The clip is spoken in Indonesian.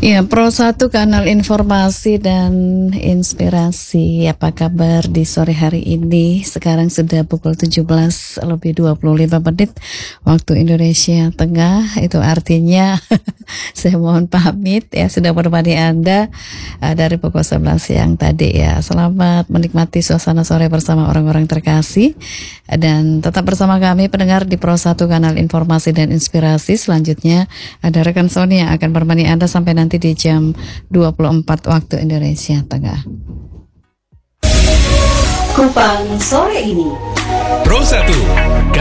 Ya, Pro 1 kanal informasi dan inspirasi. Apa kabar di sore hari ini? Sekarang sudah pukul 17:25 waktu Indonesia Tengah. Itu artinya saya mohon pamit ya, sudah menemani Anda dari pukul 11 siang tadi ya. Selamat menikmati suasana sore bersama orang-orang terkasih. Dan tetap bersama kami pendengar di Pro 1 kanal informasi dan inspirasi. Selanjutnya ada rekan Sony yang akan menemani Anda sampai nanti di jam 24 waktu Indonesia Tengah. Kupang sore ini. Pro 1